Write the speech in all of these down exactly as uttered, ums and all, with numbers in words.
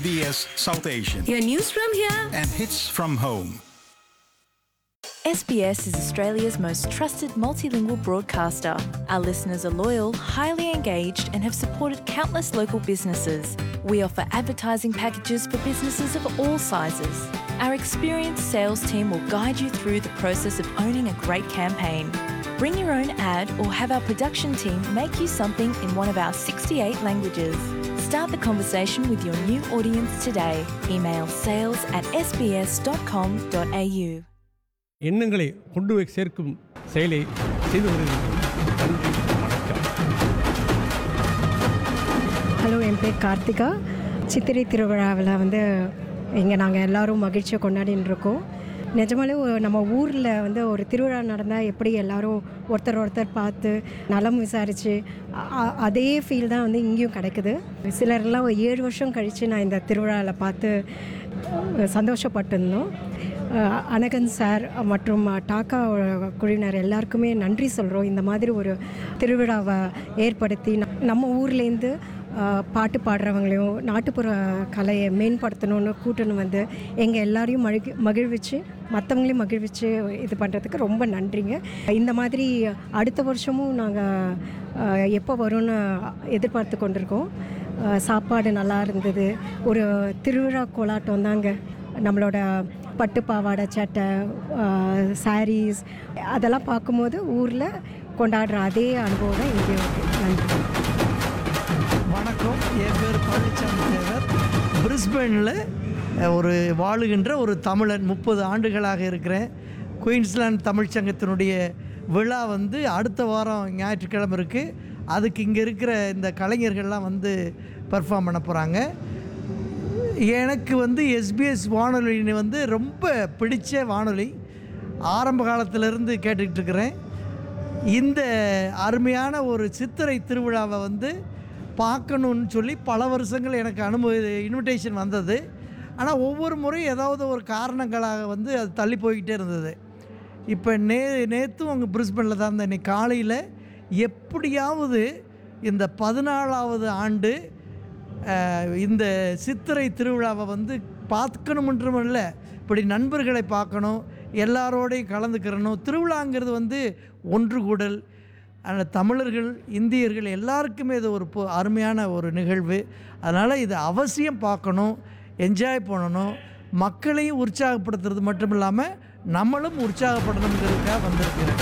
B S South Asian. Your news from here And hits from home. S B S is Australia's most trusted multilingual broadcaster. Our listeners are loyal, highly engaged, and have supported countless local businesses. We offer advertising packages for businesses of all sizes. Our experienced sales team will guide you through the process of owning a great campaign. Bring your own ad or have our production team make you something in one of our sixty-eight languages. Start the conversation with your new audience today. Email sales at s b s dot com dot a u. எண்ணங்களை கொண்டு போய் சேர்க்கும் செயலை செய்து வருகிறது. நன்றி, வணக்கம். Hello, என் பேர் கார்த்திகா. சித்திரை திருவிழாவில் வந்து இங்கே நாங்கள் எல்லோரும் மகிழ்ச்சியை கொண்டாடின்னு இருக்கோம். நிஜமாலே நம்ம ஊரில் வந்து ஒரு திருவிழா நடந்தால் எப்படி எல்லோரும் ஒருத்தர் ஒருத்தர் பார்த்து நலம் விசாரித்து அதே ஃபீல் தான் வந்து இங்கேயும் கிடைக்குது. சிலர்லாம் ஒரு ஏழு வருஷம் கழித்து நான் இந்த திருவிழாவில் பார்த்து சந்தோஷப்பட்டிருந்தோம். அனகன் சார் மற்றும் டாக்கா குழுவினர் எல்லாருக்குமே நன்றி சொல்கிறோம். இந்த மாதிரி ஒரு திருவிழாவை ஏற்படுத்தி நம்ம ஊர்லேருந்து பாட்டு பாடுறவங்களையும் நாட்டுப்புற கலையை மேம்படுத்தணும்னு கூட்டணும் வந்து எங்கள் எல்லாரையும் மகிழ் மகிழ்விச்சு மற்றவங்களையும் மகிழ்விச்சு இது பண்ணுறதுக்கு ரொம்ப நன்றிங்க. இந்த மாதிரி அடுத்த வருஷமும் நாங்கள் எப்போ வரும்னு எதிர்பார்த்து கொண்டிருக்கோம். சாப்பாடு நல்லா இருந்தது. ஒரு திருவிழா கோலாட்டம் தாங்க. நம்மளோட பட்டு பாவாடை சட்டை, சாரீஸ் அதெல்லாம் பார்க்கும்போது ஊரில் கொண்டாடுற அதே அனுபவம் தான் இங்கே இருக்குது. நன்றி. வணக்கம், என் பேர் பழனிசாமி தேவர். பிரிஸ்பேனில் ஒரு வாழுகின்ற ஒரு தமிழன். முப்பது ஆண்டுகளாக இருக்கிறேன். குயின்ஸ்லாந்து தமிழ்ச்சங்கத்தினுடைய விழா வந்து அடுத்த வாரம் ஞாயிற்றுக்கிழமை இருக்குது. அதுக்கு இங்கே இருக்கிற இந்த கலைஞர்கள்லாம் வந்து பர்ஃபார்ம் பண்ண போகிறாங்க. எனக்கு வந்து எஸ்பிஎஸ் வானொலி வந்து ரொம்ப பிடிச்ச வானொலி. ஆரம்ப காலத்திலேருந்து கேட்டுக்கிட்டு இருக்கிறேன். இந்த அருமையான ஒரு சித்திரை திருவிழாவை வந்து பார்க்கணுன்னு சொல்லி பல வருஷங்கள் எனக்கு அனுமதி இன்விடேஷன் வந்தது. ஆனால் ஒவ்வொரு முறையும் ஏதாவது ஒரு காரணங்களாக வந்து அது தள்ளி போய்கிட்டே இருந்தது. இப்போ நே நேற்றும் அங்கே பிரிஸ்பனில் தான் இருந்தேன். இன்னைக்கு காலையில் எப்படியாவது இந்த பதினாலாவது ஆண்டு இந்த சித்திரை திருவிழாவை வந்து பார்க்கணுமன்றும் இல்லை, இப்படி நண்பர்களை பார்க்கணும், எல்லாரோடையும் கலந்துக்கிறணும். திருவிழாங்கிறது வந்து ஒன்று கூடல். அந்த தமிழர்கள், இந்தியர்கள் எல்லாருக்குமே இது ஒரு அருமையான ஒரு நிகழ்வு. அதனால் இது அவசியம் பார்க்கணும், என்ஜாய் பண்ணணும். மக்களையும் உற்சாகப்படுத்துறது மட்டும் இல்லாமல் நம்மளும் உற்சாகப்படணுங்கிறதுக்காக வந்திருக்கிறேன்.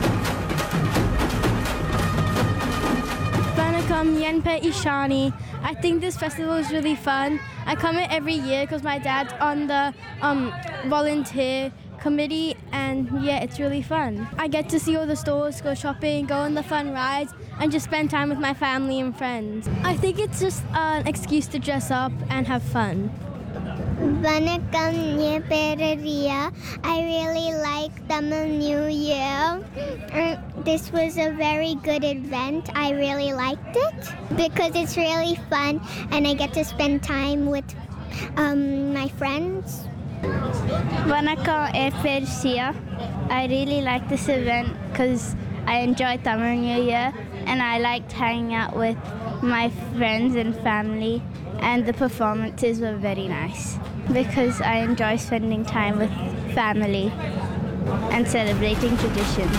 Vanakkam, Yenpe Ishani. I think this festival is really fun. I come here every year because my dad's on the um, volunteer committee, and yeah, it's really fun. I get to see all the stores, go shopping, go on the fun rides, and just spend time with my family and friends. I think it's just an excuse to dress up and have fun. Vanakkam, என் பேர் Riya. I really like Tamil New Year. Uh, this was a very good event. I really liked it because it's really fun and I get to spend time with um, my friends. Vanakkam, என் பேர் சியா. I really like this event because I enjoy Tamil New Year and I liked hanging out with my friends and family, and the performances were very nice because I enjoy spending time with family and celebrating traditions.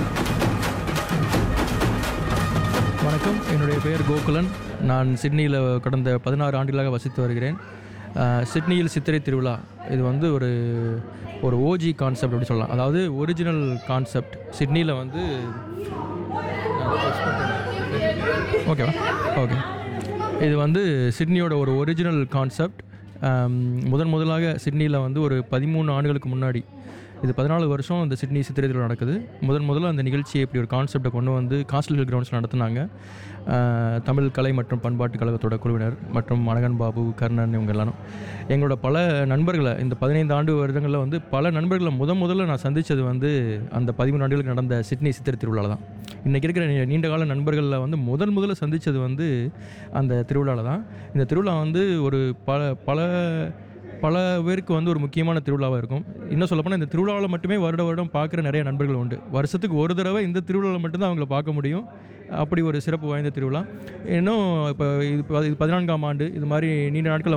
வணக்கம், என்னுடைய பெயர் கோகுலன். நான் சிட்னியில் கடந்த பதினாறு ஆண்டுகளாக வசித்து வருகிறேன். சிட்னியில் சித்திரை திருவிழா இது வந்து ஒரு ஒரு ஓஜி கான்செப்ட் அப்படி சொல்லலாம். அதாவது ஒரிஜினல் கான்செப்ட். சிட்னியில் வந்து ஓகேவா ஓகே இது வந்து சிட்னியோட ஒரு ஒரிஜினல் கான்செப்ட். முதன் முதலாக சிட்னியில் வந்து ஒரு பதிமூணு ஆண்டுகளுக்கு முன்னாடி, இது பதினாலு வருஷம் இந்த சிட்னி சித்திரை திருவிழா நடக்குது. முதன் முதல்ல அந்த நிகழ்ச்சியை இப்படி ஒரு கான்செப்டை கொண்டு வந்து காஸ்டல் ஹில் கிரவுண்ட்ஸில் நடத்துனாங்க. தமிழ் கலை மற்றும் பண்பாட்டு கழகத்தோட குழுவினர் மற்றும் அனகன் பாபு, கர்ணன், இவங்க எல்லாரும் எங்களோட பல நண்பர்களை இந்த பதினைந்து ஆண்டு வருடங்களில் வந்து பல நண்பர்களை முத முதல்ல நான் சந்தித்தது வந்து அந்த பதிமூணு ஆண்டுகளுக்கு நடந்த சிட்னி சித்திரை திருவிழாவில் தான். இன்றைக்கி இருக்கிற நீண்ட கால நண்பர்களில் வந்து முதன் முதல்ல சந்தித்தது வந்து அந்த திருவிழாவில் தான். இந்த திருவிழா வந்து ஒரு பல பல பல பேருக்கு வந்து ஒரு முக்கியமான திருவிழாவாக இருக்கும். இன்னும் சொல்லப்போனால் இந்த திருவிழாவில் மட்டுமே வருட வருடம் பார்க்குற நிறைய நண்பர்கள் உண்டு. வருஷத்துக்கு ஒரு தடவை இந்த திருவிழாவில் மட்டும்தான் அவங்கள பார்க்க முடியும். அப்படி ஒரு சிறப்பு வாய்ந்த திருவிழா. இன்னும் இப்போ இது பதினான்காம் ஆண்டு இது மாதிரி நீண்ட நாட்கள்